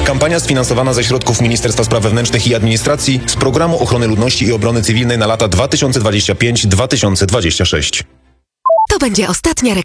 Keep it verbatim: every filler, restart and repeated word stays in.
Kampania sfinansowana ze środków Ministerstwa Spraw Wewnętrznych i Administracji z Programu Ochrony Ludności i Obrony Cywilnej na lata dwa tysiące dwudziesty piąty do dwa tysiące dwudziestego szóstego. To będzie ostatnia reklama.